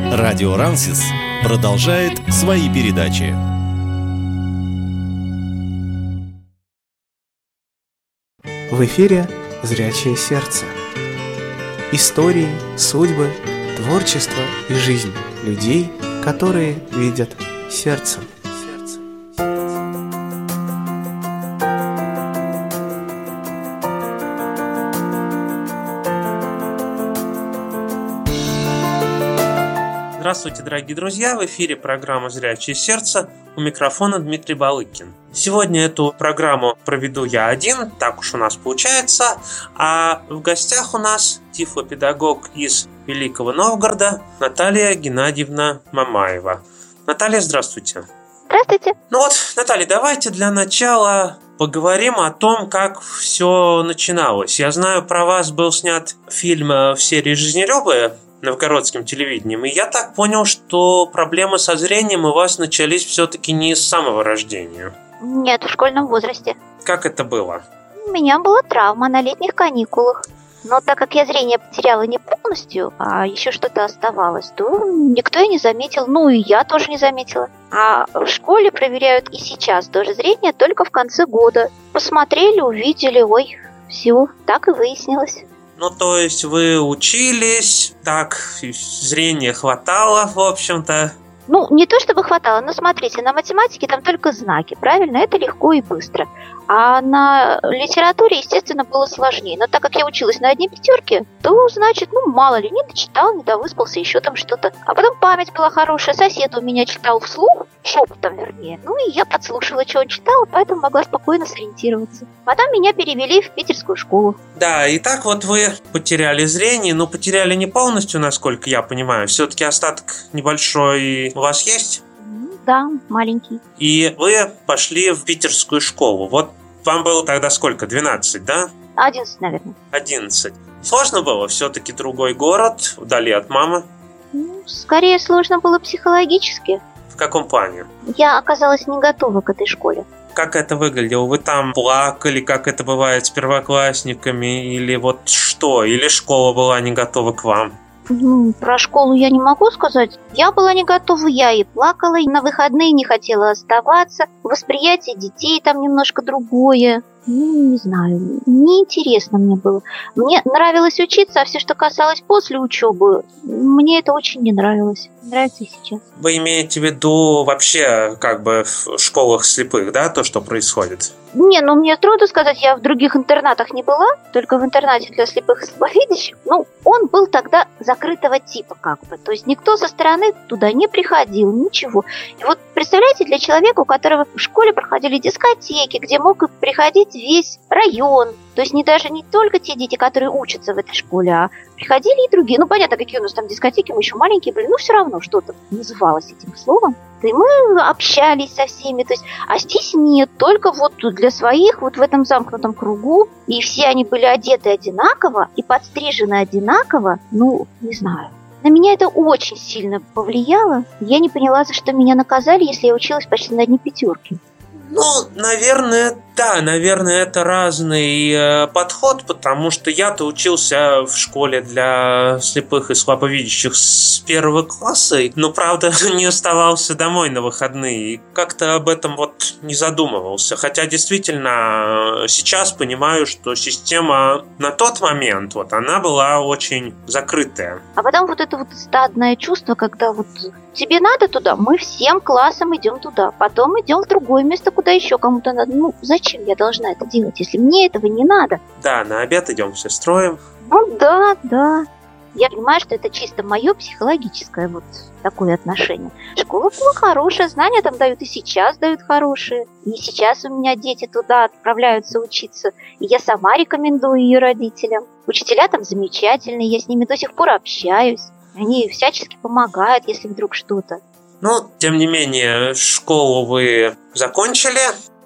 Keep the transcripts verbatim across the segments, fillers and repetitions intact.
Радио Рансис продолжает свои передачи. В эфире «Зрячее сердце». Истории, судьбы, творчество и жизнь людей, которые видят сердцем. Здравствуйте, дорогие друзья! В эфире программа «Зрячее сердце», у микрофона Дмитрий Балыкин. Сегодня эту программу проведу я один, так уж у нас получается, а в гостях у нас тифлопедагог из Великого Новгорода Наталья Геннадьевна Мамаева. Наталья, здравствуйте! Здравствуйте! Ну вот, Наталья, давайте для начала поговорим о том, как все начиналось. Я знаю, про вас был снят фильм в серии «Жизнелюбы» новгородским телевидением, и я так понял, что проблемы со зрением у вас начались все-таки не с самого рождения. Нет, в школьном возрасте. Как это было? У меня была травма на летних каникулах. Но так как я зрение потеряла не полностью, а еще что-то оставалось, то никто и не заметил, ну и я тоже не заметила. А в школе проверяют и сейчас тоже зрение только в конце года. Посмотрели, увидели, ой, все, так и выяснилось. Ну, то есть вы учились, так, зрения хватало, в общем-то. Ну, не то чтобы хватало, но смотрите, на математике там только знаки, правильно? Это легко и быстро. А на литературе, естественно, было сложнее. Но так как я училась на одни пятерки, то, значит, ну, мало ли, не дочитал, не довыспался, еще там что-то. А потом память была хорошая, сосед у меня читал вслух, шепотом вернее. Ну, и я подслушала, что он читал, поэтому могла спокойно сориентироваться. Потом меня перевели в питерскую школу. Да, и так вот вы потеряли зрение, но потеряли не полностью, насколько я понимаю. Все-таки остаток небольшой у вас есть? Да, маленький. И вы пошли в питерскую школу. Вот вам было тогда сколько? двенадцать, да? одиннадцать, наверное. одиннадцать. Сложно было? Все-таки другой город, вдали от мамы? Ну, скорее сложно было психологически. В каком плане? Я оказалась не готова к этой школе. Как это выглядело? Вы там плакали, как это бывает с первоклассниками? Или вот что? Или школа была не готова к вам? Ну, про школу я не могу сказать. Я была не готова, я и плакала, и на выходные не хотела оставаться. Восприятие детей там немножко другое. Ну, не знаю, неинтересно мне было. Мне нравилось учиться, а все, что касалось после учебы, мне это очень не нравилось. Нравится и сейчас. Вы имеете в виду вообще как бы в школах слепых, да, то, что происходит? Не, ну мне трудно сказать, я в других интернатах не была, только в интернате для слепых и слабовидящих. Ну, он был тогда закрытого типа как бы, то есть никто со стороны туда не приходил, ничего. И вот представляете, для человека, у которого в школе проходили дискотеки, где мог приходить весь район, то есть не даже не только те дети, которые учатся в этой школе, а приходили и другие. Ну, понятно, какие у нас там дискотеки, мы еще маленькие были, но все равно что-то называлось этим словом. И мы общались со всеми, то есть, а здесь нет, только вот для своих, вот в этом замкнутом кругу, и все они были одеты одинаково и подстрижены одинаково, ну, не знаю. На меня это очень сильно повлияло. Я не поняла, за что меня наказали, если я училась почти на одни пятерки. Ну, наверное, да, наверное, это разный э, подход, потому что я-то учился в школе для слепых и слабовидящих с первого класса, но, правда, не оставался домой на выходные и как-то об этом вот не задумывался. Хотя, действительно, сейчас понимаю, что система на тот момент, вот, она была очень закрытая. А потом вот это вот стадное чувство, когда вот тебе надо туда, мы всем классом идем туда, потом идем в другое место, куда еще кому-то надо. Ну, зачем я должна это делать, если мне этого не надо? Да, на обед идем все строем. Ну да, да. Я понимаю, что это чисто мое психологическое вот такое отношение. Школа была хорошая, знания там дают и сейчас дают хорошие. И сейчас у меня дети туда отправляются учиться. И я сама рекомендую ее родителям. Учителя там замечательные, я с ними до сих пор общаюсь. Они всячески помогают, если вдруг что-то. Ну, тем не менее, школу вы закончили.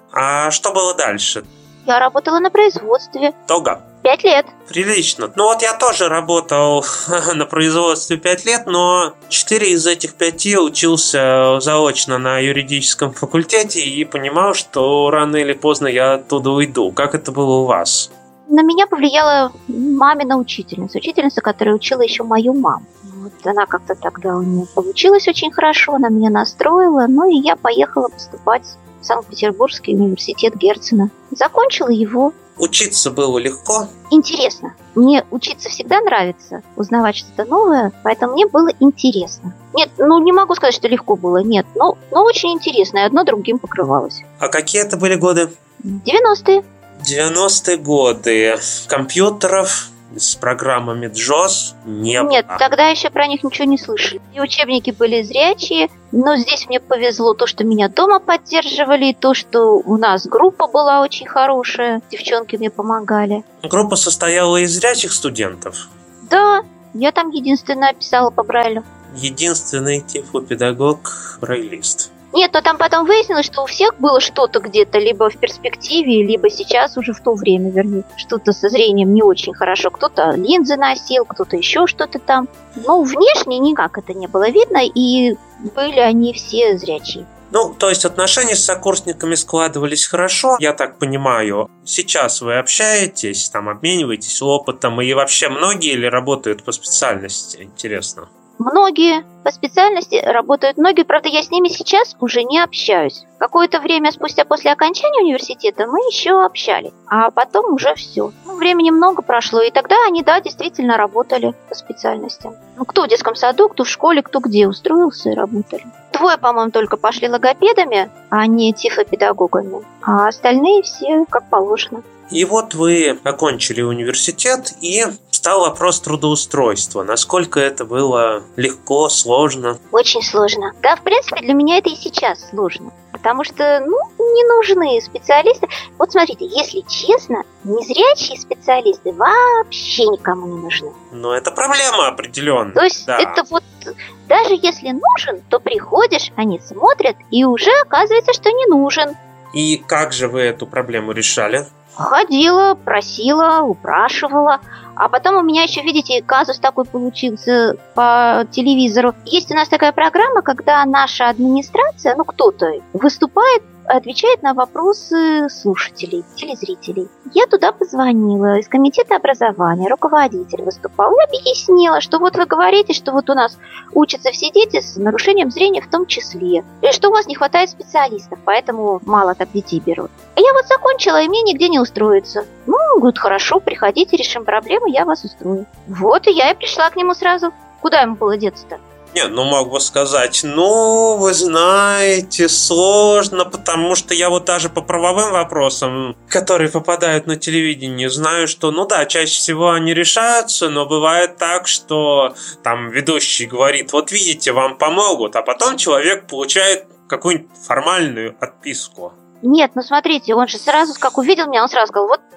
А что было дальше? Я работала на производстве. Долго? Пять лет. Прилично. Ну вот я тоже работал на производстве пять лет, но четыре из этих пяти учился заочно на юридическом факультете и понимал, что рано или поздно я оттуда уйду. Как это было у вас? На меня повлияла мамина учительница. Учительница, которая учила еще мою маму. Вот она как-то тогда у нее получилась очень хорошо, она меня настроила, ну и я поехала поступать в Санкт-Петербургский университет Герцена. Закончила его. Учиться было легко? Интересно. Мне учиться всегда нравится, узнавать что-то новое, поэтому мне было интересно. Нет, ну не могу сказать, что легко было, нет, но, но очень интересно, и одно другим покрывалось. А какие это были годы? девяностые. девяностые годы. Компьютеров с программами джос не было. Нет, тогда еще про них ничего не слышали. И учебники были зрячие, но здесь мне повезло то, что меня дома поддерживали, и то, что у нас группа была очень хорошая, девчонки мне помогали. Группа состояла из зрячих студентов? Да, я там единственная писала по Брайлю. Единственный тифлопедагог-брайлист. Нет, но там потом выяснилось, что у всех было что-то где-то, либо в перспективе, либо сейчас уже в то время, вернее, что-то со зрением не очень хорошо. Кто-то линзы носил, кто-то еще что-то там. Но внешне никак это не было видно, и были они все зрячие. Ну, то есть отношения с сокурсниками складывались хорошо, я так понимаю. Сейчас вы общаетесь, там обмениваетесь опытом, и вообще многие ли работают по специальности? Интересно. Многие по специальности работают, многие, правда, я с ними сейчас уже не общаюсь. Какое-то время спустя после окончания университета мы еще общались, а потом уже все. Ну, времени много прошло, и тогда они, да, действительно работали по специальностям. Ну, кто в детском саду, кто в школе, кто где устроился и работали. Двое, по-моему, только пошли логопедами, а не тифлопедагогами, а остальные все как положено. И вот вы окончили университет, и стал вопрос трудоустройства. Насколько это было легко, сложно? Очень сложно. Да, в принципе, для меня это и сейчас сложно. Потому что, ну, не нужны специалисты. Вот смотрите, если честно, незрячие специалисты вообще никому не нужны. Но это проблема определенная. То есть да. Это вот, даже если нужен, то приходишь, они смотрят, и уже оказывается, что не нужен. И как же вы эту проблему решали? Ходила, просила, упрашивала. А потом у меня еще, видите, казус такой получился по телевизору. Есть у нас такая программа, когда наша администрация, ну кто-то выступает, отвечает на вопросы слушателей, телезрителей. Я туда позвонила, из комитета образования, руководитель выступал и объяснила, что вот вы говорите, что вот у нас учатся все дети с нарушением зрения в том числе, и что у вас не хватает специалистов, поэтому мало так детей берут. А я вот закончила, и мне нигде не устроиться. Ну, говорит, хорошо, приходите, решим проблему, я вас устрою. Вот, и я и пришла к нему сразу. Куда ему было деться-то? Не, ну мог бы сказать, ну, вы знаете, сложно, потому что я вот даже по правовым вопросам, которые попадают на телевидение, знаю, что, ну да, чаще всего они решаются, но бывает так, что там ведущий говорит, вот видите, вам помогут, а потом человек получает какую-нибудь формальную отписку. Нет, ну смотрите, он же сразу, как увидел меня, он сразу сказал, вот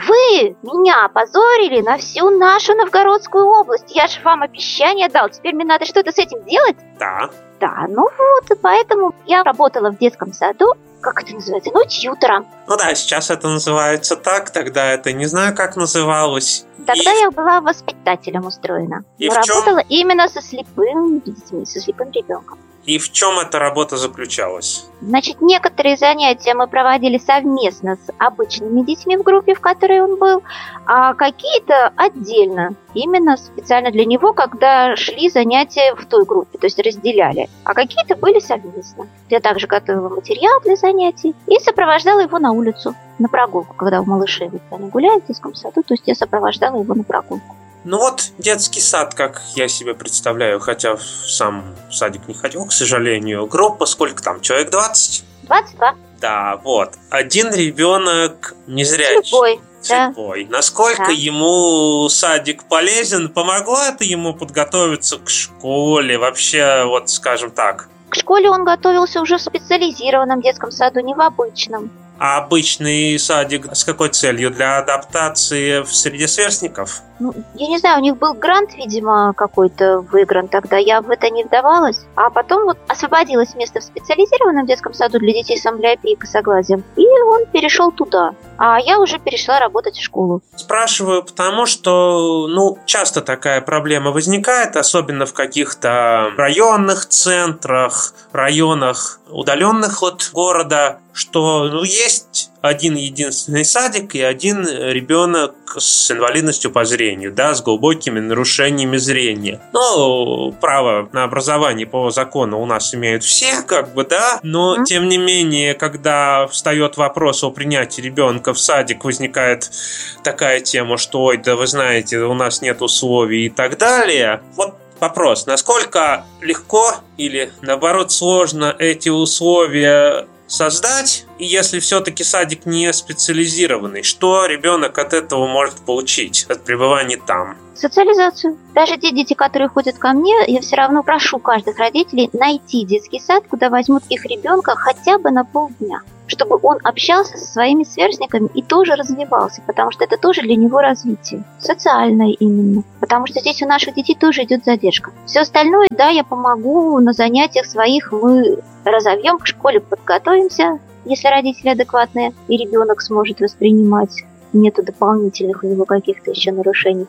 вы меня опозорили на всю нашу Новгородскую область. Я же вам обещание дал, теперь мне надо что-то с этим делать. Да. Да, ну вот, и поэтому я работала в детском саду, как это называется, ну, тьютором. Ну да, сейчас это называется так, тогда это не знаю, как называлось. Тогда и... я была воспитателем устроена. И Но в чем... работала именно со слепым детьми, со слепым ребенком. И в чем эта работа заключалась? Значит, некоторые занятия мы проводили совместно с обычными детьми в группе, в которой он был, а какие-то отдельно, именно специально для него, когда шли занятия в той группе, то есть разделяли, а какие-то были совместно. Я также готовила материал для занятий и сопровождала его на улицу, на прогулку, когда у малышей вот они гуляют в детском саду, то есть я сопровождала его на прогулку. Ну вот детский сад, как я себе представляю, хотя в сам садик не ходил, к сожалению. Группа, сколько там, человек двадцать? двадцать два. Да, вот. Один ребенок незрячий. Слепой. Слепой. Да. Насколько да. ему садик полезен? Помогло это ему подготовиться к школе? Вообще, вот скажем так. К школе он готовился уже в специализированном детском саду, не в обычном. А обычный садик с какой целью? Для адаптации в среде сверстников? Ну, я не знаю, у них был грант, видимо, какой-то выигран тогда, я в это не вдавалась. А потом вот освободилось место в специализированном детском саду для детей с амблиопией и косоглазием, и он перешел туда. А я уже перешла работать в школу. Спрашиваю, потому что, ну, часто такая проблема возникает, особенно в каких-то районных центрах, районах, удаленных от города. что ну, есть один единственный садик и один ребенок с инвалидностью по зрению, да, с глубокими нарушениями зрения. Ну, право на образование по закону у нас имеют все, как бы, да, но mm-hmm. тем не менее, когда встает вопрос о принятии ребенка в садик, возникает такая тема, что, ой, да вы знаете, у нас нет условий и так далее. Вот вопрос, насколько легко или, наоборот, сложно эти условия создать, и если все-таки садик не специализированный, что ребенок от этого может получить, от пребывания там? Социализацию. Даже те дети, которые ходят ко мне, я все равно прошу каждых родителей найти детский сад, куда возьмут их ребенка хотя бы на полдня, чтобы он общался со своими сверстниками и тоже развивался, потому что это тоже для него развитие. Социальное именно. Потому что здесь у наших детей тоже идет задержка. Все остальное, да, я помогу на занятиях своих, мы разовьем, к школе подготовимся, если родители адекватные, и ребенок сможет воспринимать, нету дополнительных у него каких-то еще нарушений.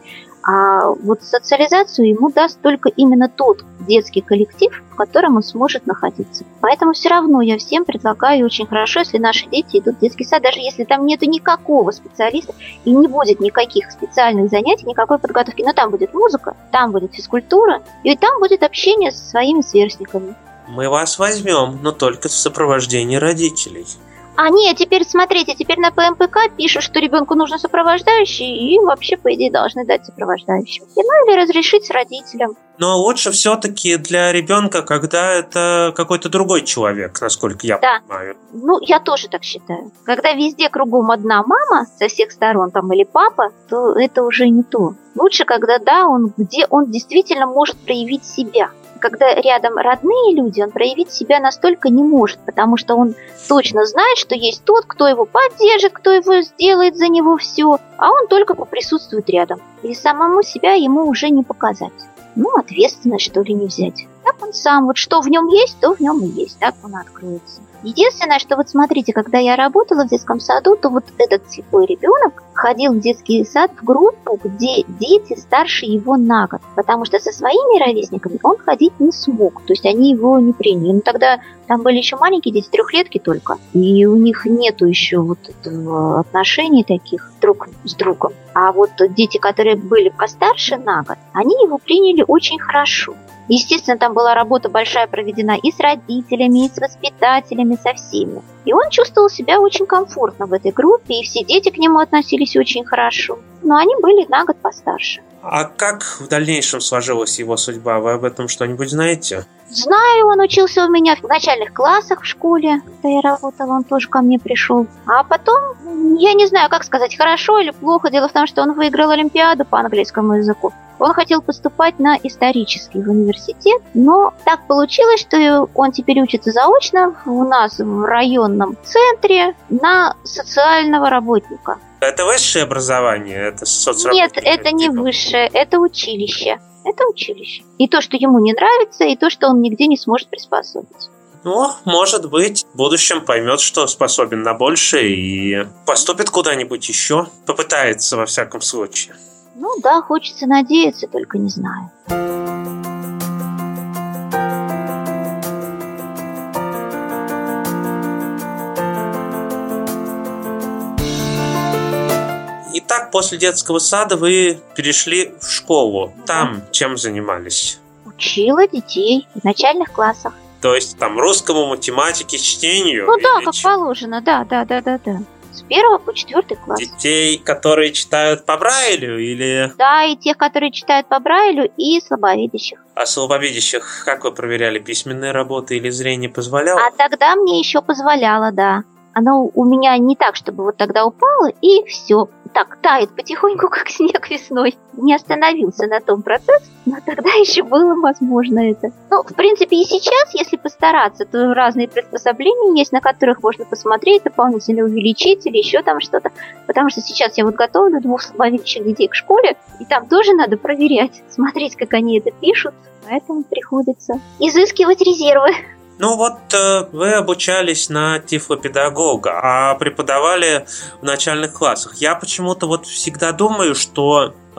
А вот социализацию ему даст только именно тот детский коллектив, в котором он сможет находиться. Поэтому все равно я всем предлагаю очень хорошо, если наши дети идут в детский сад, даже если там нету никакого специалиста и не будет никаких специальных занятий, никакой подготовки. Но там будет музыка, там будет физкультура, и там будет общение со своими сверстниками. Мы вас возьмем, но только в сопровождении родителей. А нет, теперь смотрите, теперь на ПМПК пишут, что ребенку нужно сопровождающий, и вообще, по идее, должны дать сопровождающего. Ну или разрешить с родителям. Но лучше все-таки для ребенка, когда это какой-то другой человек, насколько я да. понимаю. Ну, я тоже так считаю. Когда везде кругом одна мама со всех сторон, там, или папа, то это уже не то. Лучше, когда, да, он, где он действительно может проявить себя. Когда рядом родные люди, он проявить себя настолько не может, потому что он точно знает, что есть тот, кто его поддержит, кто его сделает за него все, а он только поприсутствует рядом. И самому себя ему уже не показать. Ну, ответственность, что ли, не взять. Так он сам, вот что в нем есть, то в нем и есть, так он откроется. Единственное, что вот смотрите, когда я работала в детском саду, то вот этот слепой ребенок ходил в детский сад в группу, где дети старше его на год, потому что со своими ровесниками он ходить не смог, то есть они его не приняли. Ну тогда там были еще маленькие дети, трехлетки только, и у них нету еще вот этого отношений таких друг с другом. А вот дети, которые были постарше на год, они его приняли очень хорошо. Естественно, там была работа большая проведена и с родителями, и с воспитателями, со всеми. И он чувствовал себя очень комфортно в этой группе, и все дети к нему относились очень хорошо. Но они были на год постарше. А как в дальнейшем сложилась его судьба? Вы об этом что-нибудь знаете? Знаю, он учился у меня в начальных классах в школе, когда я работала, он тоже ко мне пришел. А потом, я не знаю, как сказать, хорошо или плохо. Дело в том, что он выиграл Олимпиаду по английскому языку. Он хотел поступать на исторический в университет, но так получилось, что он теперь учится заочно у нас в районном центре на социального работника. Это высшее образование? Это Нет, это не высшее, это училище. Это училище. И то, что ему не нравится, и то, что он нигде не сможет приспособиться. Ну, может быть, в будущем поймет, что способен на большее и поступит куда-нибудь еще. Попытается, во всяком случае. Ну да, хочется надеяться, только не знаю. Итак, после детского сада вы перешли в школу. Там чем занимались? Учила детей в начальных классах. То есть там русскому, математике, чтению? Ну да, как положено, да, да, да, да, да. С первого по четвертый класс. Детей, которые читают по Брайлю или... Да, и тех, которые читают по Брайлю, и слабовидящих. А слабовидящих как вы проверяли? Письменные работы или зрение позволяло? А тогда мне еще позволяло, да. Оно у меня не так, чтобы вот тогда упало, и все. Так, тает потихоньку, как снег весной. Не остановился на том процессе, но тогда еще было возможно это. Ну, в принципе, и сейчас, если постараться, то разные приспособления есть, на которых можно посмотреть, дополнительно увеличить или еще там что-то. Потому что сейчас я вот готовлю двух слабовидящих детей к школе, и там тоже надо проверять, смотреть, как они это пишут. Поэтому приходится изыскивать резервы. Ну вот э, вы обучались на тифлопедагога, а преподавали в начальных классах. Я почему-то вот всегда думаю, что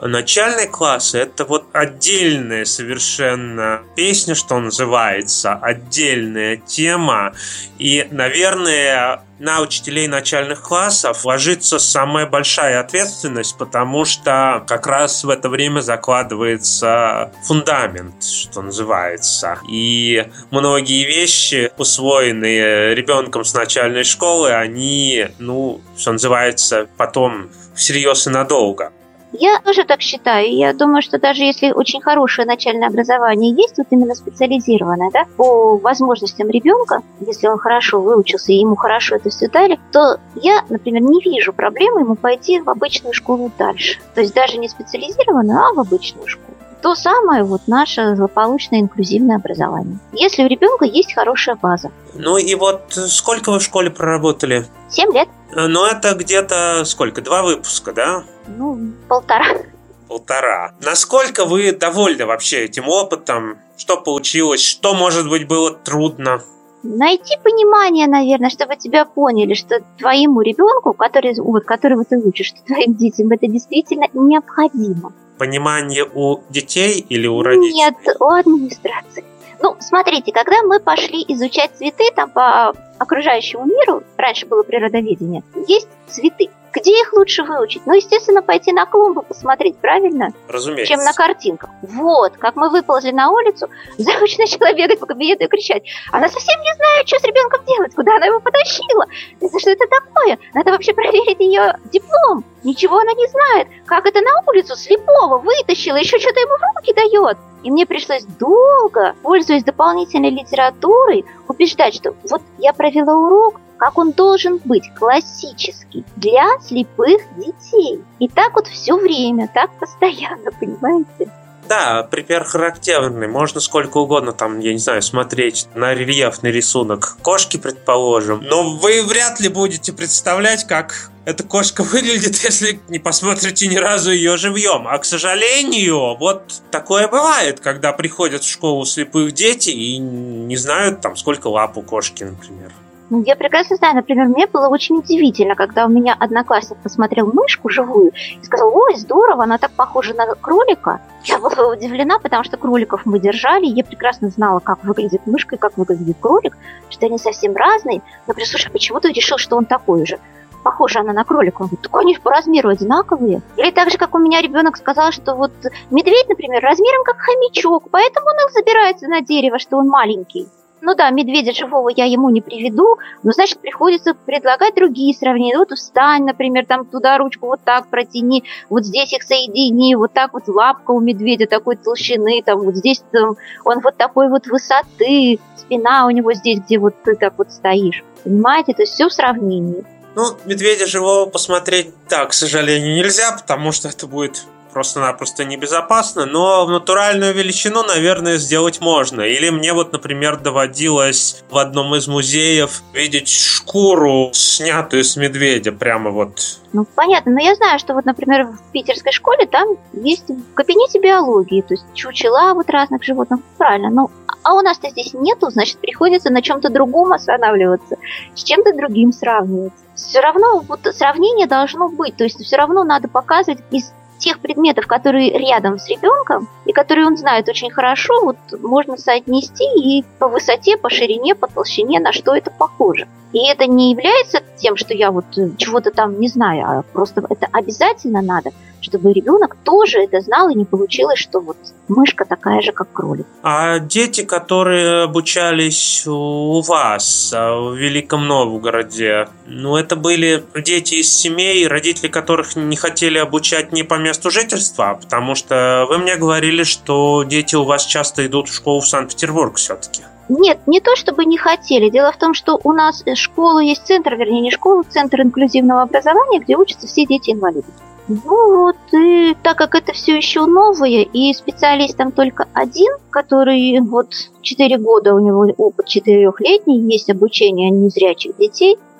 начальные классы — это вот отдельная совершенно песня, что называется, отдельная тема. И, наверное, на учителей начальных классов ложится самая большая ответственность, потому что как раз в это время закладывается фундамент, что называется. И многие вещи, усвоенные ребенком с начальной школы, они, ну, что называется, потом всерьез и надолго. Я тоже так считаю. Я думаю, что даже если очень хорошее начальное образование есть, вот именно специализированное, да, по возможностям ребенка, если он хорошо выучился и ему хорошо это все дали, то я, например, не вижу проблемы ему пойти в обычную школу дальше. То есть даже не специализированную, а в обычную школу. То самое вот наше злополучное инклюзивное образование. Если у ребенка есть хорошая база. Ну и вот сколько вы в школе проработали? Семь лет. Ну это где-то сколько? Два выпуска, да? Ну, полтора. Полтора. Насколько вы довольны вообще этим опытом? Что получилось? Что, может быть, было трудно? Найти понимание, наверное, чтобы тебя поняли, что твоему ребенку, который, вот, которого ты учишь, что твоим детям это действительно необходимо. Понимание у детей или у родителей? Нет, у администрации. Ну, смотрите, когда мы пошли изучать цветы там по окружающему миру, раньше было природоведение, есть цветы. Где их лучше выучить? Ну, естественно, пойти на клумбу посмотреть, правильно? Разумеется. Чем на картинках. Вот, как мы выползли на улицу, завуч начала бегать по кабинету и кричать. Она совсем не знает, что с ребенком делать, куда она его потащила. За что это такое? Надо вообще проверить ее диплом. Ничего она не знает. Как это на улицу слепого вытащила, еще что-то ему в руки дает. И мне пришлось долго, пользуясь дополнительной литературой, убеждать, что вот я провела урок, как он должен быть, классический, для слепых детей. И так вот все время, так постоянно, понимаете? Да, пример характерный. Можно сколько угодно там, я не знаю, смотреть на рельефный рисунок кошки, предположим. Но вы вряд ли будете представлять, как эта кошка выглядит, если не посмотрите ни разу ее живьем. А, к сожалению, вот такое бывает, когда приходят в школу слепых дети и не знают там, сколько лап у кошки, например. Я прекрасно знаю, например, мне было очень удивительно, когда у меня одноклассник посмотрел мышку живую и сказал: ой, здорово, она так похожа на кролика. Я была удивлена, потому что кроликов мы держали, и я прекрасно знала, как выглядит мышка и как выглядит кролик, что они совсем разные. Но, слушай, почему ты решил, что он такой же? Похожа она на кролика. Он говорит: так они по размеру одинаковые. Или так же, как у меня ребенок сказал, что вот медведь, например, размером как хомячок, поэтому он их забирается на дерево, что он маленький. Ну да, медведя живого я ему не приведу, но, значит, приходится предлагать другие сравнения. Вот встань, например, там туда ручку вот так протяни, вот здесь их соедини, вот так вот лапка у медведя такой толщины, там вот здесь там, он вот такой вот высоты, спина у него здесь, где вот ты так вот стоишь. Понимаете, то есть все в сравнении. Ну, медведя живого посмотреть, да, к сожалению, нельзя, потому что это будет просто-напросто небезопасно, но в натуральную величину, наверное, сделать можно. Или мне вот, например, доводилось в одном из музеев видеть шкуру, снятую с медведя, прямо вот. Ну, понятно, но я знаю, что вот, например, в питерской школе там есть в кабинете биологии, то есть чучела вот разных животных, правильно, ну, а у нас-то здесь нету, значит, приходится на чем-то другом останавливаться, с чем-то другим сравнивать. Все равно вот сравнение должно быть, то есть все равно надо показывать из тех предметов, которые рядом с ребенком, и которые он знает очень хорошо, вот можно соотнести и по высоте, по ширине, по толщине, на что это похоже. И это не является тем, что я вот чего-то там не знаю, а просто это обязательно надо, чтобы ребенок тоже это знал, и не получилось, что вот мышка такая же, как кролик. А дети, которые обучались у вас в Великом Новгороде, ну это были дети из семей, родители которых не хотели обучать не по месту жительства, потому что вы мне говорили, что дети у вас часто идут в школу в Санкт-Петербург все-таки. Нет, не то чтобы не хотели. Дело в том, что у нас школа есть центр, вернее не школа, центр инклюзивного образования, где учатся все дети-инвалиды. Ну вот, и так как это все еще новое, и специалист там только один, который вот четыре года, у него опыт четырехлетний, есть обучение незрячих детей,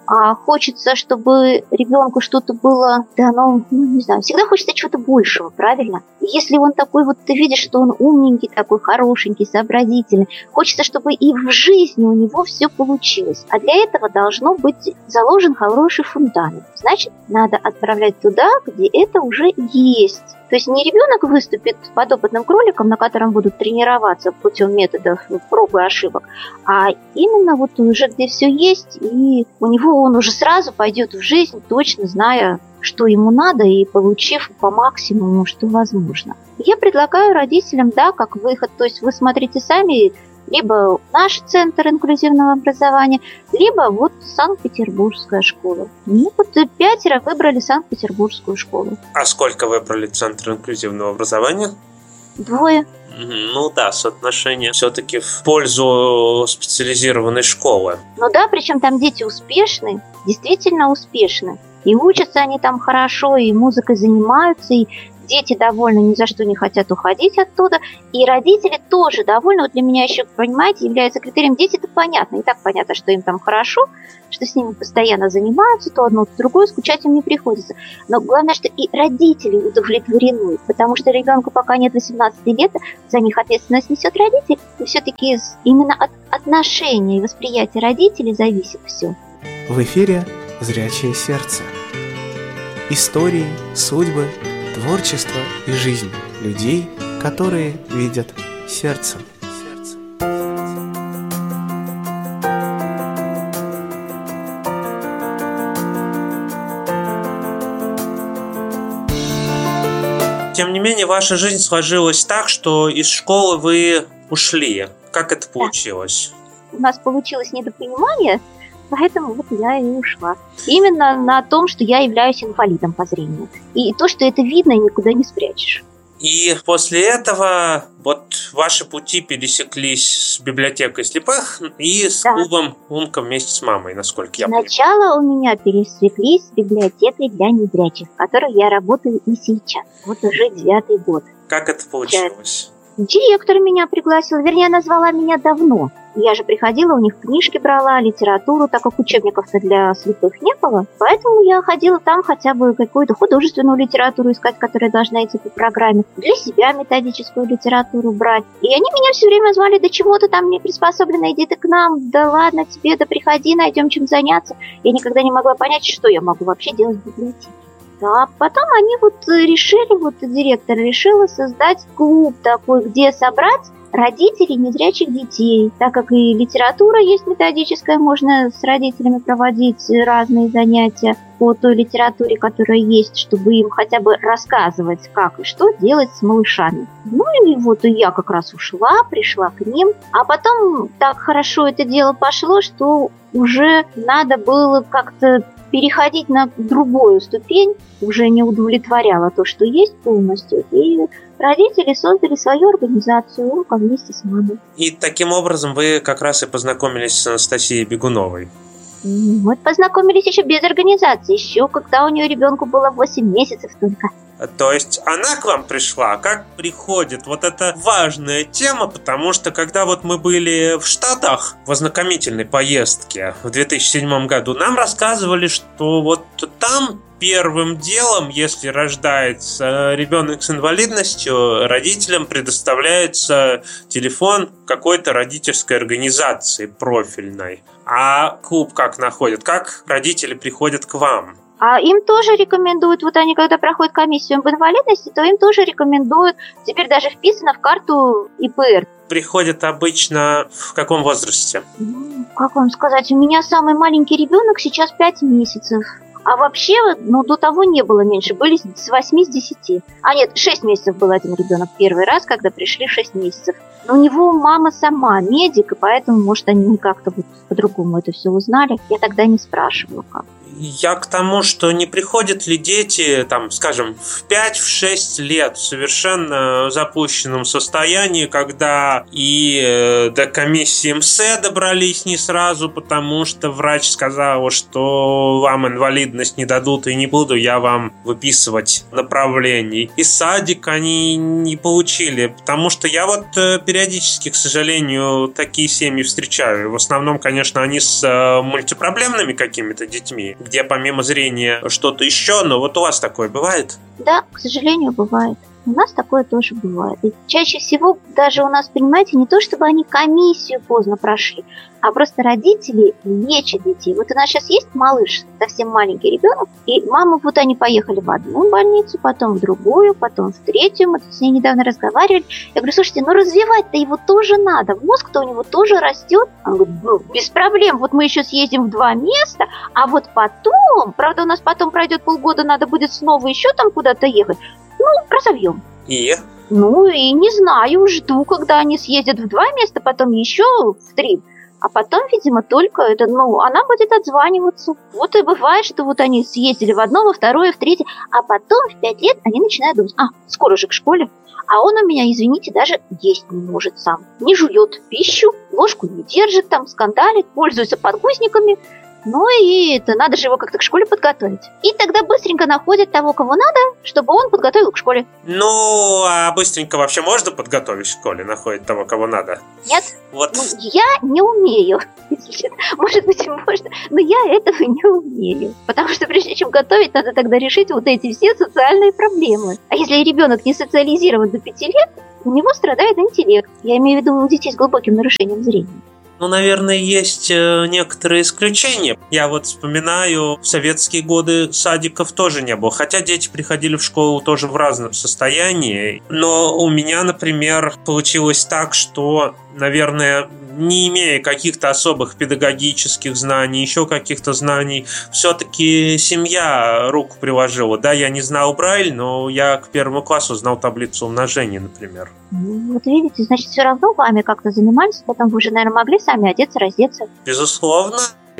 а хочется, чтобы ребенку что-то было дано, ну, не знаю, всегда хочется чего-то большего, правильно? И если он такой вот, ты видишь, что он умненький, такой хорошенький, сообразительный, хочется, чтобы и в жизни у него все получилось. А для этого должно быть заложен хороший фундамент. Значит, надо отправлять туда, где это уже есть. То есть не ребенок выступит подопытным кроликом, на котором будут тренироваться путем методов проб и ошибок, а именно вот уже где все есть, и у него он уже сразу пойдет в жизнь, точно зная, что ему надо, и получив по максимуму, что возможно. Я предлагаю родителям, да, как выход, то есть вы смотрите сами, либо наш центр инклюзивного образования, либо вот Санкт-Петербургская школа. Ну, вот пятеро выбрали Санкт-Петербургскую школу. А сколько выбрали центр инклюзивного образования? Двое. Ну да, соотношение все-таки в пользу специализированной школы. Ну да, причем там дети успешны, действительно успешны. И учатся они там хорошо, и музыкой занимаются, и дети довольны, ни за что не хотят уходить оттуда. И родители тоже довольны. Вот для меня еще, понимаете, является критерием. Дети-то понятно. И так понятно, что им там хорошо, что с ними постоянно занимаются, то одно, то другое, скучать им не приходится. Но главное, что и родители удовлетворены. Потому что ребенку пока нет восемнадцати лет, за них ответственность несет родитель. И все-таки именно от отношения и восприятия родителей зависит все. В эфире «Зрячее сердце». Истории, судьбы, творчество и жизнь людей, которые видят сердцем. Тем не менее, ваша жизнь сложилась так, что из школы вы ушли. Как это получилось? У нас получилось недопонимание, поэтому вот я и ушла. Именно на том, что я являюсь инвалидом по зрению. И то, что это видно, и никуда не спрячешь. И после этого вот ваши пути пересеклись с библиотекой слепых и с да. клубом «Умка» вместе с мамой, насколько я понимаю. Сначала у меня пересеклись с библиотекой для незрячих, в которой я работаю и сейчас. Вот уже девятый год. Как это получилось? Директор меня пригласил, вернее, она звала меня давно. Я же приходила, у них книжки брала, литературу, так как учебников-то для слепых не было. Поэтому я ходила там хотя бы какую-то художественную литературу искать, которая должна идти по программе. Для себя методическую литературу брать. И они меня все время звали: да чего ты там не приспособлена, иди ты к нам, да ладно тебе, да приходи, найдем чем заняться. Я никогда не могла понять, что я могу вообще делать в библиотеке. А потом они вот решили, вот директор решила создать клуб такой, где собрать родителей незрячих детей, так как и литература есть методическая, можно с родителями проводить разные занятия по той литературе, которая есть, чтобы им хотя бы рассказывать, как и что делать с малышами. Ну и вот я как раз ушла, пришла к ним, а потом так хорошо это дело пошло, что уже надо было как-то переходить на другую ступень, уже не удовлетворяло то, что есть полностью. И родители создали свою организацию «Умка» вместе с мамой. И таким образом вы как раз и познакомились с Анастасией Бегуновой. Мы познакомились еще без организации, еще когда у нее ребенку было восемь месяцев только. То есть она к вам пришла? Как приходит? Вот это важная тема, потому что когда вот мы были в Штатах в ознакомительной поездке в две тысячи седьмом году, нам рассказывали, что вот там первым делом, если рождается ребенок с инвалидностью, родителям предоставляется телефон какой-то родительской организации профильной. А клуб как находят? Как родители приходят к вам? А им тоже рекомендуют, вот они когда проходят комиссию об инвалидности, то им тоже рекомендуют, теперь даже вписано в карту И П Р. Приходят обычно в каком возрасте? Ну, как вам сказать, у меня самый маленький ребенок сейчас пять месяцев. А вообще, ну, до того не было меньше, были с восьми, с десяти. А нет, шесть месяцев был один ребенок первый раз, когда пришли шесть месяцев. Но у него мама сама медик, и поэтому, может, они как-то вот по-другому это все узнали. Я тогда не спрашивала, как. Я к тому, что не приходят ли дети, там, скажем, в пять-шесть лет в совершенно запущенном состоянии, когда и до комиссии МСЭ добрались не сразу, потому что врач сказал, что вам инвалидность не дадут и не буду я вам выписывать направлений. И садик они не получили, потому что я вот периодически, к сожалению, такие семьи встречаю. В основном, конечно, они с мультипроблемными какими-то детьми, где помимо зрения что-то еще, но вот у вас такое бывает? Да, к сожалению, бывает. У нас такое тоже бывает. И чаще всего даже у нас, понимаете, не то, чтобы они комиссию поздно прошли, а просто родители лечат детей. Вот у нас сейчас есть малыш, совсем маленький ребенок, и мама, вот они поехали в одну больницу, потом в другую, потом в третью. Мы с ней недавно разговаривали. Я говорю, слушайте, ну развивать-то его тоже надо. Мозг-то у него тоже растет. Он говорит, ну, без проблем. Вот мы еще съездим в два места, а вот потом, правда, у нас потом пройдет полгода, надо будет снова еще там куда-то ехать. Ну, разовьем. И? Ну, и не знаю, жду, когда они съездят в два места, потом еще в три. А потом, видимо, только это, ну, она будет отзваниваться. Вот и бывает, что вот они съездили в одно, во второе, в третье, а потом в пять лет они начинают думать, а, скоро же к школе. А он у меня, извините, даже есть не может сам. Не жует пищу, ложку не держит, там скандалит, пользуется подгузниками. Ну и это надо же его как-то к школе подготовить. И тогда быстренько находят того, кого надо, чтобы он подготовил к школе. Ну, а быстренько вообще можно подготовить в школе, находить того, кого надо? Нет, вот. Ну, я не умею. Может быть, можно, но я этого не умею. Потому что прежде чем готовить, надо тогда решить вот эти все социальные проблемы. А если ребенок не социализирован до пяти лет, у него страдает интеллект. Я имею в виду у детей с глубоким нарушением зрения. Ну, наверное, есть некоторые исключения. Я вот вспоминаю, в советские годы садиков тоже не было. Хотя дети приходили в школу тоже в разном состоянии. Но у меня, например, получилось так, что, наверное, не имея каких-то особых педагогических знаний, еще каких-то знаний, все-таки семья руку приложила. Да, я не знал Брайль, но я к первому классу знал таблицу умножения, например. Ну, вот видите, значит, все равно вами как-то занимались, потом вы же, наверное, могли сами одеться, раздеться. Безусловно.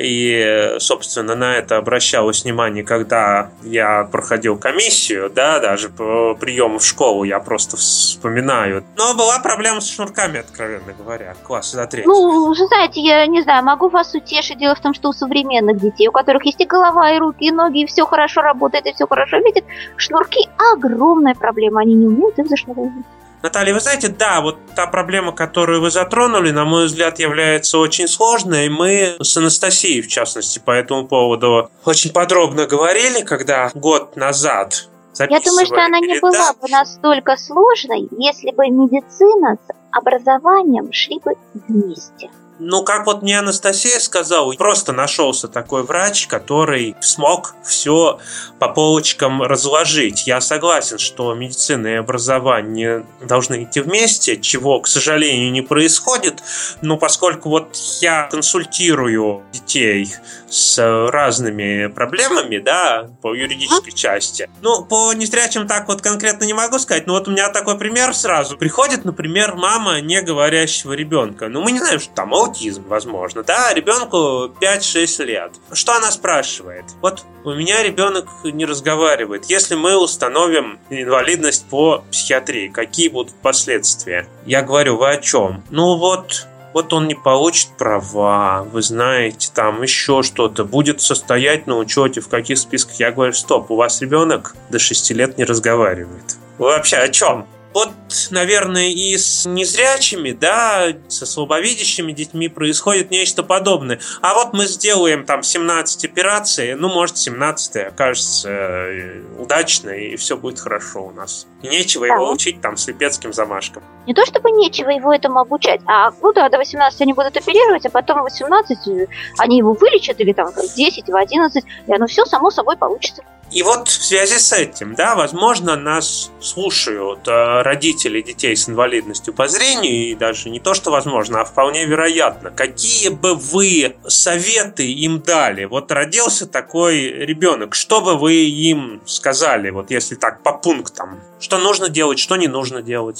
И, собственно, на это обращалось внимание, когда я проходил комиссию, да, даже по приему в школу я просто вспоминаю. Но была проблема с шнурками, откровенно говоря, класса до третьего. Ну, вы знаете, я не знаю, могу вас утешить. Дело в том, что у современных детей, у которых есть и голова, и руки, и ноги, и все хорошо работает, и все хорошо видит, шнурки – огромная проблема, они не умеют их зашнуровывать. Наталья, вы знаете, да, вот та проблема, которую вы затронули, на мой взгляд, является очень сложной. Мы с Анастасией, в частности, по этому поводу очень подробно говорили, когда год назад записывали. Я думаю, что она не передачу. была бы настолько сложной, если бы медицина с образованием шли бы вместе. Ну, как вот мне Анастасия сказала, просто нашелся такой врач, который смог все по полочкам разложить. Я согласен, что медицина и образование должны идти вместе, чего, к сожалению, не происходит. Но поскольку вот я консультирую детей с разными проблемами, да, по юридической части. Ну, по незрячим так вот конкретно не могу сказать, но вот у меня такой пример сразу. Приходит, например, мама неговорящего ребенка. Ну, мы не знаем, что там аутизм, возможно, да, ребенку пять-шесть лет. Что она спрашивает? Вот у меня ребенок не разговаривает. Если мы установим инвалидность по психиатрии, какие будут последствия? Я говорю, вы о чем? Ну вот... Вот он не получит права, вы знаете, там еще что-то, будет состоять на учете, в каких списках. Я говорю, стоп, у вас ребенок до шести лет не разговаривает. Вы вообще о чем? Вот, наверное, и с незрячими, да, со слабовидящими детьми происходит нечто подобное. А вот мы сделаем там семнадцать операций, ну, может, семнадцатая окажется удачной, и все будет хорошо у нас. И нечего да. его учить там слепецким замашкам. Не то чтобы нечего его этому обучать, а ну да, до восемнадцати они будут оперировать, а потом в восемнадцать они его вылечат, или там в десять, в одиннадцать, и оно все само собой получится. И вот в связи с этим, да, возможно, нас слушают э, родители детей с инвалидностью по зрению, и даже не то, что возможно, а вполне вероятно. Какие бы вы советы им дали? Вот родился такой ребенок, что бы вы им сказали, вот если так по пунктам? Что нужно делать, что не нужно делать?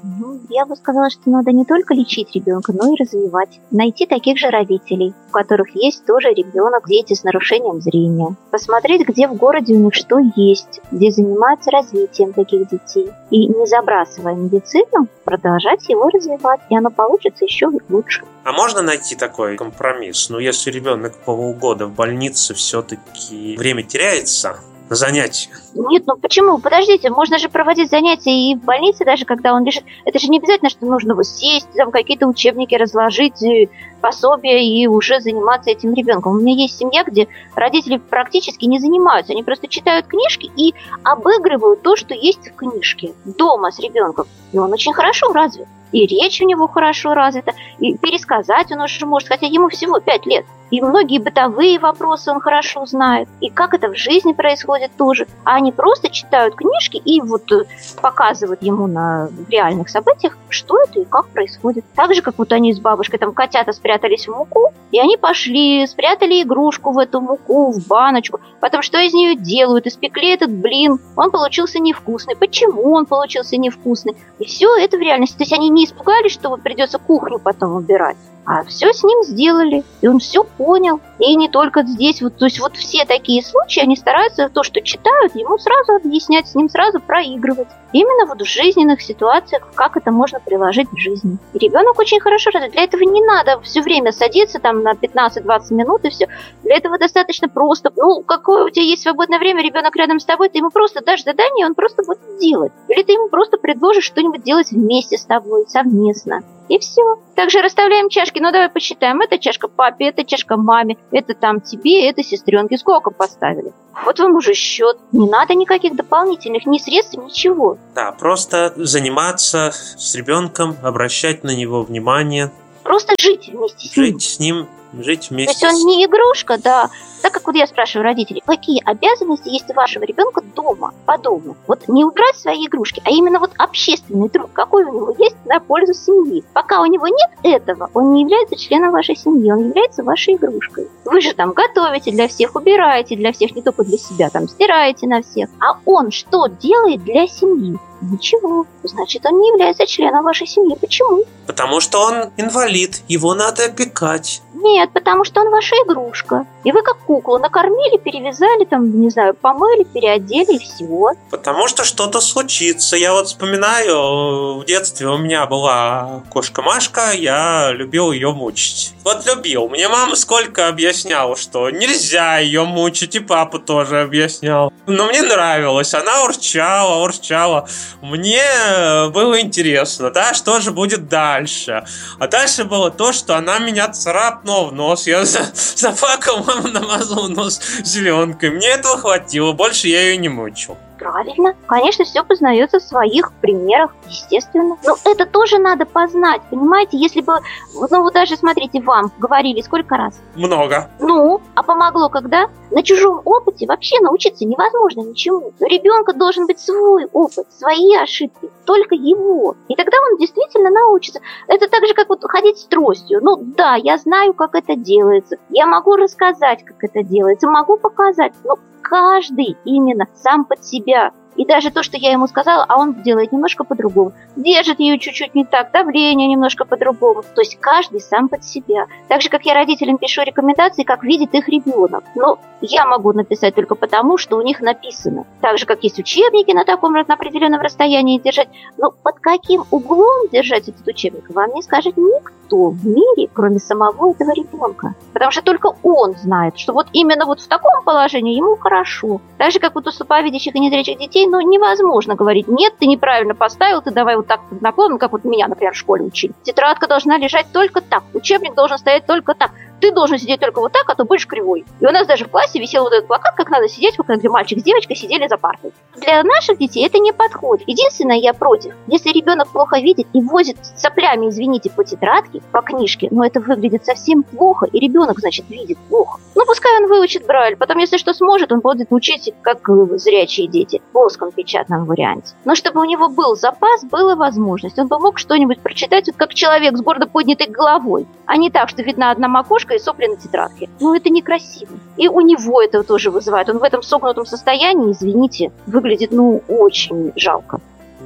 Ну, я бы сказала, что надо не только лечить ребенка, но и развивать. Найти таких же родителей, у которых есть тоже ребенок, дети с нарушением зрения. Посмотреть, где в городе у них что есть, где занимаются развитием таких детей. И не забрасывая медицину, продолжать его развивать, и оно получится еще лучше. А можно найти такой компромисс? Ну, если ребенок полгода в больнице, все-таки время теряется на занятия. Нет, ну почему? Подождите, можно же проводить занятия и в больнице, даже когда он лежит. Это же не обязательно, что нужно вот сесть, там какие-то учебники разложить, пособия и уже заниматься этим ребенком. У меня есть семья, где родители практически не занимаются. Они просто читают книжки и обыгрывают то, что есть в книжке дома с ребенком. И он очень хорошо развит. И речь у него хорошо развита, и пересказать он уже может, хотя ему всего пять лет. И многие бытовые вопросы он хорошо знает. И как это в жизни происходит тоже. А они просто читают книжки и вот показывают ему на реальных событиях, что это и как происходит. Так же, как вот они с бабушкой, там котята спрятались в муку, и они пошли, спрятали игрушку в эту муку, в баночку. Потом что из нее делают? Испекли этот блин. Он получился невкусный. Почему он получился невкусный? И все это в реальности. То есть они не испугались, что вот придется кухню потом убирать. А все с ним сделали, и он все понял. И не только здесь, вот, то есть вот все такие случаи, они стараются то, что читают, ему сразу объяснять, с ним сразу проигрывать. Именно вот в жизненных ситуациях, как это можно приложить в жизни. И ребенок очень хорошо развит. Для этого не надо все время садиться там на пятнадцать-двадцать минут и все. Для этого достаточно просто. Ну, какое у тебя есть свободное время, ребенок рядом с тобой, ты ему просто дашь задание, он просто будет делать. Или ты ему просто предложишь что-нибудь делать вместе с тобой, совместно. И все. Также расставляем чашки. Ну, давай посчитаем. Это чашка папе, это чашка маме, это там тебе, это сестренке. Сколько поставили? Вот вам уже счет. Не надо никаких дополнительных ни средств, ничего. Да, просто заниматься с ребенком, обращать на него внимание. Просто жить вместе с ним. Жить с ним, жить вместе. То есть он не игрушка, да. Так как вот я спрашиваю родителей, какие обязанности есть у вашего ребенка дома, по дому? Вот не убирать свои игрушки, а именно вот общественный труд, какой у него есть на пользу семьи. Пока у него нет этого, он не является членом вашей семьи, он является вашей игрушкой. Вы же там готовите для всех, убираете для всех, не только для себя, там стираете на всех. А он что делает для семьи? Ничего. Значит, он не является членом вашей семьи. Почему? Потому что он инвалид, его надо опекать. Нет, потому что он ваша игрушка. И вы как куклу накормили, перевязали, там, не знаю, помыли, переодели и всего. Потому что что-то случится. Я вот вспоминаю, в детстве у меня была кошка Машка, я любил ее мучить. Вот любил. Мне мама сколько объясняла, что нельзя ее мучить, и папа тоже объяснял. Но мне нравилось. Она урчала, урчала. Мне было интересно, да, что же будет дальше. А дальше было то, что она меня царапнула в нос. Я заплакал, мама намазала нос зеленкой. Мне этого хватило, больше я ее не мучил. Правильно. Конечно, все познается в своих примерах, естественно. Но это тоже надо познать, понимаете? Если бы, ну вот даже, смотрите, вам говорили сколько раз? Много. Ну, а помогло когда? На чужом опыте вообще научиться невозможно ничему. У ребенка должен быть свой опыт, свои ошибки, только его. И тогда он действительно научится. Это так же, как вот ходить с тростью. Ну да, я знаю, как это делается. Я могу рассказать, как это делается, могу показать. Но каждый именно сам под себя. И даже то, что я ему сказала, а он делает немножко по-другому. Держит ее чуть-чуть не так, давление немножко по-другому. То есть каждый сам под себя. Так же, как я родителям пишу рекомендации, как видит их ребенок. Но я могу написать только потому, что у них написано. Так же, как есть учебники на таком на определенном расстоянии держать. Но под каким углом держать этот учебник, вам не скажет никто в мире, кроме самого этого ребенка. Потому что только он знает, что вот именно вот в таком положении ему хорошо. Так же, как вот у слабовидящих и незрячих детей, ну, невозможно говорить, нет, ты неправильно поставил, ты давай вот так наклон, как вот меня, например, в школе учили. Тетрадка должна лежать только так, учебник должен стоять только так. Ты должен сидеть только вот так, а то будешь кривой. И у нас даже в классе висел вот этот плакат, как надо сидеть, где мальчик с девочкой сидели за партой. Для наших детей это не подходит. Единственное, я против. Если ребенок плохо видит и возит соплями, извините, по тетрадке, по книжке, но это выглядит совсем плохо, и ребенок, значит, видит плохо. Ну, пускай он выучит Брайль, потом, если что сможет, он будет учить, как зрячие дети, в плоском печатном варианте. Но чтобы у него был запас, была возможность. Он бы мог что-нибудь прочитать, вот как человек с гордо поднятой головой, а не так, что видна одна макушка и сопли на тетрадке. Ну, это некрасиво. И у него это тоже вызывает. Он в этом согнутом состоянии, извините, выглядит, ну, очень жалко.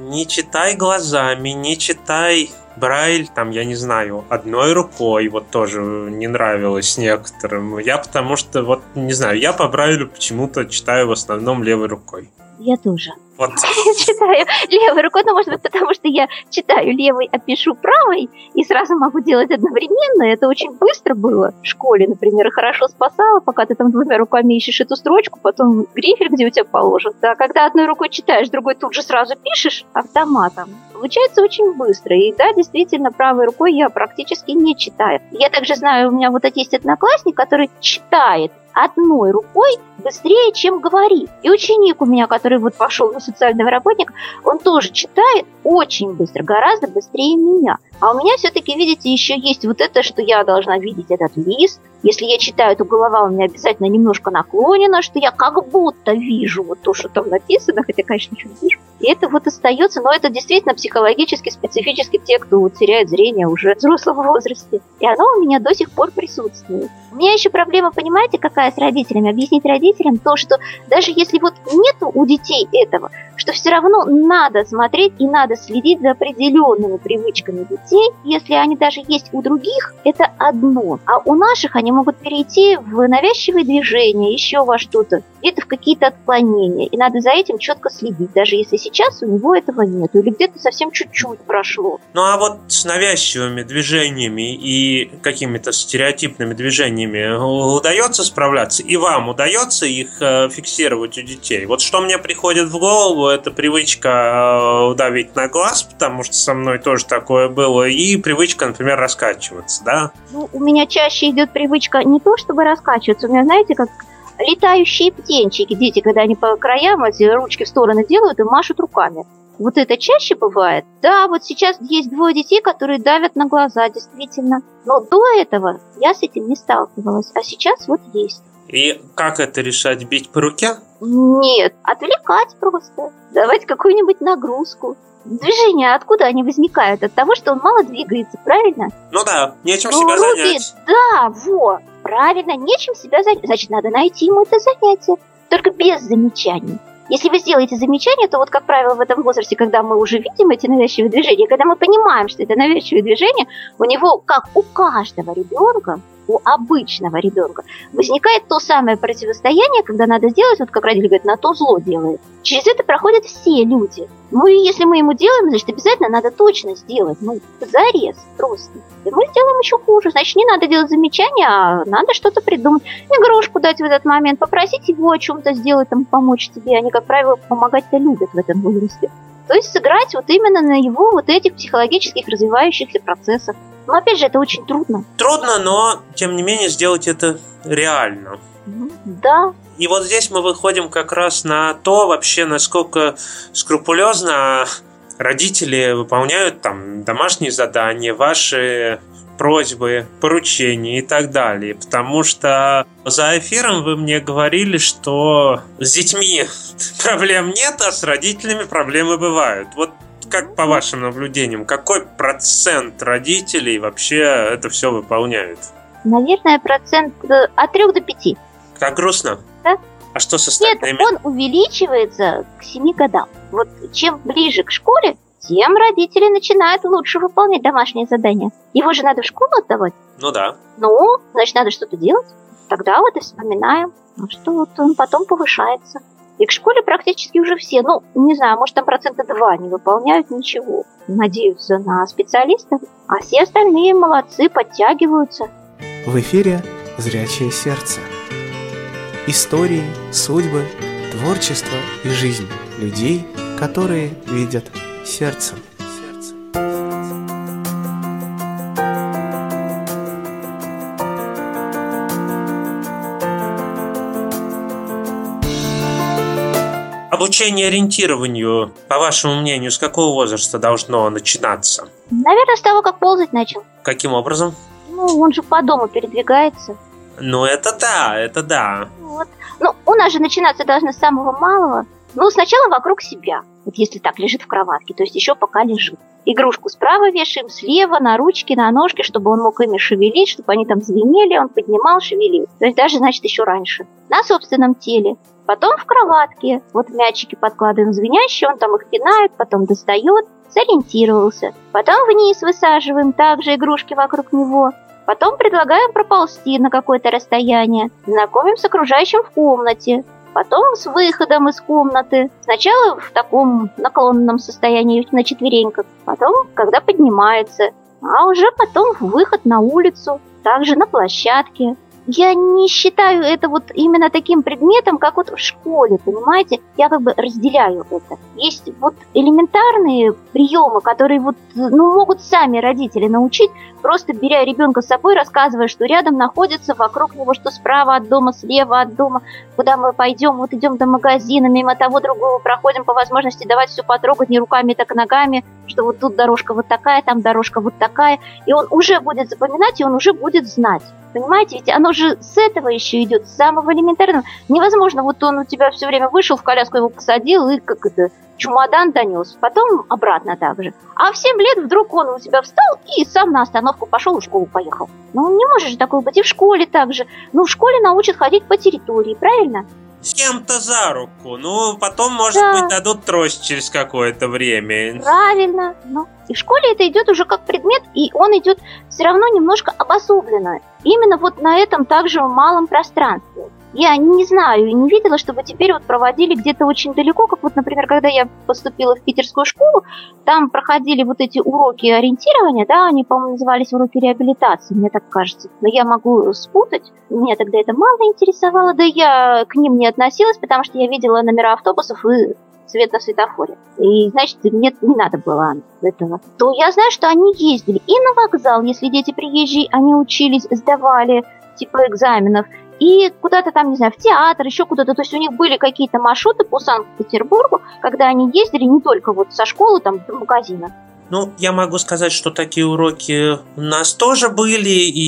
не читай глазами, не читай Брайль, там, я не знаю, одной рукой, вот тоже не нравилось некоторым. Я потому что, вот, не знаю, я по Брайлю почему-то читаю в основном левой рукой. Я тоже. Вот. Я читаю левой рукой, ну, может быть, потому что я читаю левой, а пишу правой, и сразу могу делать одновременно. Это очень быстро было в школе, например, и хорошо спасало, пока ты там двумя руками ищешь эту строчку, потом грифель, где у тебя положен. Да, когда одной рукой читаешь, другой тут же сразу пишешь автоматом, получается очень быстро. И да, действительно, правой рукой я практически не читаю. Я также знаю, у меня вот есть одноклассник, который читает одной рукой быстрее, чем говорит. И ученик у меня, который вот пошел на социального работника, он тоже читает очень быстро, гораздо быстрее меня. А у меня все-таки, видите, еще есть вот это, что я должна видеть этот лист. Если я читаю, то голова у меня обязательно немножко наклонена, что я как будто вижу вот то, что там написано, хотя, конечно, ничего не вижу. И это вот остается, но это действительно психологически, специфически те, кто вот теряет зрение уже в взрослом возрасте. И оно у меня до сих пор присутствует. У меня еще проблема, понимаете, какая с родителями? Объяснить родителям то, что даже если вот нету у детей этого, что все равно надо смотреть и надо следить за определенными привычками детей. Если они даже есть у других, это одно. А у наших они могут перейти в навязчивые движения, еще во что-то, где-то в какие-то отклонения. И надо за этим четко следить, даже если сейчас у него этого нет, или где-то совсем чуть-чуть прошло. Ну а вот с навязчивыми движениями и какими-то стереотипными движениями удается справляться? И вам удается их э, фиксировать у детей? Вот что мне приходит в голову, это привычка э, давить на глаз, потому что со мной тоже такое было, и привычка, например, раскачиваться, да? Ну, у меня чаще идет привычка не то, чтобы раскачиваться, у меня, знаете, как летающие птенчики, дети, когда они по краям эти ручки в стороны делают и машут руками. Вот это чаще бывает. Да, вот сейчас есть двое детей, которые давят на глаза, действительно. Но до этого я с этим не сталкивалась, а сейчас вот есть. И как это решать? Бить по руке? Нет, отвлекать просто. Давать какую-нибудь нагрузку. Движения откуда они возникают? От того, что он мало двигается, правильно? Ну да, нечем ну, себя руки, занять. Да, вот, правильно, нечем себя занять. Значит, надо найти ему это занятие, только без замечаний. Если вы сделаете замечание, то вот, как правило, в этом возрасте, когда мы уже видим эти навязчивые движения, когда мы понимаем, что это навязчивые движения, у него, как у каждого ребенка, у обычного ребенка, возникает то самое противостояние, когда надо сделать, вот как родители говорят, на то зло делает. Через это проходят все люди. Ну и если мы ему делаем, значит, обязательно надо точно сделать, ну, зарез просто. И мы сделаем еще хуже. Значит, не надо делать замечания, а надо что-то придумать. Игрушку дать в этот момент, попросить его о чем-то сделать, там, помочь тебе. Они, как правило, помогать-то любят в этом возрасте. То есть сыграть вот именно на его вот этих психологических развивающихся процессах. Но опять же, это очень трудно. Трудно, но, тем не менее, сделать это реально. Да. И вот здесь мы выходим как раз на то, вообще, насколько скрупулезно родители выполняют там домашние задания, ваши просьбы, поручения и так далее. Потому что за эфиром вы мне говорили, что с детьми проблем нет, а с родителями проблемы бывают. Вот как по вашим наблюдениям, какой процент родителей вообще это все выполняют? Наверное, процент от трех до пяти. Как грустно? Да. А что с остальными? Нет, он увеличивается к семи годам. Вот чем ближе к школе, тем родители начинают лучше выполнять домашние задания. Его же надо в школу отдавать. Ну да. Ну, значит, надо что-то делать. Тогда вот и вспоминаем, что вот он потом повышается. И к школе практически уже все, ну, не знаю, может, там процента два не выполняют ничего. Надеются на специалистов, а все остальные молодцы, подтягиваются. В эфире «Зрячее сердце». Истории, судьбы, творчество и жизнь людей, которые видят сердцем. Обучение ориентированию, по вашему мнению, с какого возраста должно начинаться? Наверное, с того, как ползать начал. Каким образом? Ну, он же по дому передвигается. Ну, это да, это да. Вот. Ну, у нас же начинаться должно с самого малого. Ну, сначала вокруг себя. Вот если так лежит в кроватке, то есть еще пока лежит. Игрушку справа вешаем, слева, на ручки, на ножки, чтобы он мог ими шевелить, чтобы они там звенели, он поднимал, шевелил. То есть даже, значит, еще раньше. на собственном теле, потом в кроватке. Вот мячики подкладываем звенящие, он там их пинает, потом достает, сориентировался. Потом вниз высаживаем также игрушки вокруг него. Потом предлагаем проползти на какое-то расстояние, знакомим с окружающим в комнате. Потом с выходом из комнаты. Сначала в таком наклонном состоянии на четвереньках, потом, когда поднимается, а уже потом выход на улицу, также на площадке. Я не считаю это вот именно таким предметом, как вот в школе, понимаете? Я как бы разделяю это. Есть вот элементарные приемы, которые вот, ну, могут сами родители научить, просто беря ребенка с собой, рассказывая, что рядом находится, вокруг него, что справа от дома, слева от дома, куда мы пойдем, вот идем до магазина, мимо того другого проходим, по возможности давать все потрогать не руками, так и ногами, что вот тут дорожка вот такая, там дорожка вот такая, и он уже будет запоминать, и он уже будет знать. Понимаете, ведь оно же с этого еще идет, с самого элементарного. Невозможно, вот он у тебя все время вышел, в коляску его посадил и как это, чемодан донес, потом обратно так же. А в семь лет вдруг он у тебя встал и сам на остановку пошел, в школу поехал. Ну, не может же такое быть, и в школе так же. Ну, в школе научат ходить по территории, правильно? С кем-то за руку. Ну, потом, может Да. быть, дадут трость через какое-то время. Правильно. Ну, и в школе это идет уже как предмет, и он идет все равно немножко обособленно. Именно вот на этом также малом пространстве. Я не знаю и не видела, чтобы теперь вот проводили где-то очень далеко, как вот, например, когда я поступила в питерскую школу, там проходили вот эти уроки ориентирования, да, они, по-моему, назывались уроки реабилитации, мне так кажется. Но я могу спутать, меня тогда это мало интересовало, да я к ним не относилась, потому что я видела номера автобусов и свет на светофоре. И, значит, мне не надо было этого. То я знаю, что они ездили и на вокзал, если дети приезжие, они учились, сдавали типа экзаменов, и куда-то там, не знаю, в театр, еще куда-то. То есть у них были какие-то маршруты по Санкт-Петербургу, когда они ездили не только вот со школы там до магазина. Ну, я могу сказать, что такие уроки у нас тоже были, и